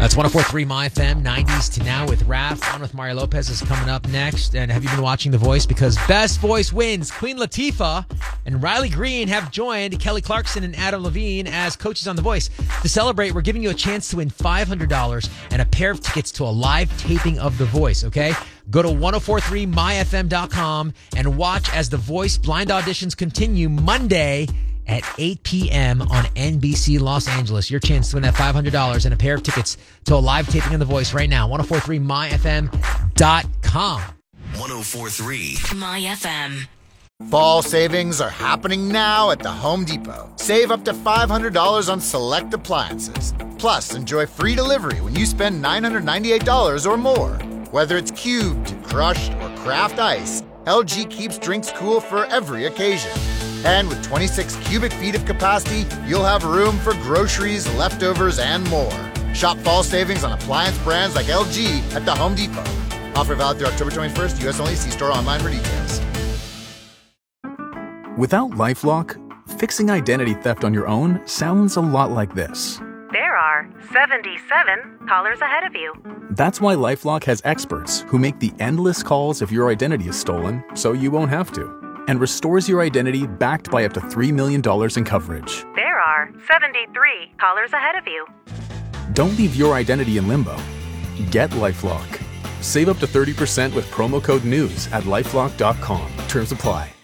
That's 104.3 My FM, 90s to now with Raph. On with Mario Lopez is coming up next. And have you been watching The Voice? Because Best Voice wins. Queen Latifah and Riley Green have joined Kelly Clarkson and Adam Levine as coaches on The Voice. To celebrate, we're giving you a chance to win $500 and a pair of tickets to a live taping of The Voice, okay? Go to 1043myfm.com and watch as The Voice blind auditions continue Monday at 8 p.m. on NBC Los Angeles. Your chance to win that $500 and a pair of tickets to a live taping of The Voice right now. 1043myfm.com. 1043 My FM. Fall savings are happening now at the Home Depot. Save up to $500 on select appliances. Plus, enjoy free delivery when you spend $998 or more. Whether it's cubed, crushed, or craft ice, LG keeps drinks cool for every occasion. And with 26 cubic feet of capacity, you'll have room for groceries, leftovers, and more. Shop fall savings on appliance brands like LG at the Home Depot. Offer valid through October 21st. U.S. only. See store online for details. Without LifeLock, fixing identity theft on your own sounds a lot like this. There are 77 callers ahead of you. That's why LifeLock has experts who make the endless calls if your identity is stolen, so you won't have to, and restores your identity backed by up to $3 million in coverage. There are 73 callers ahead of you. Don't leave your identity in limbo. Get LifeLock. Save up to 30% with promo code NEWS at LifeLock.com. Terms apply.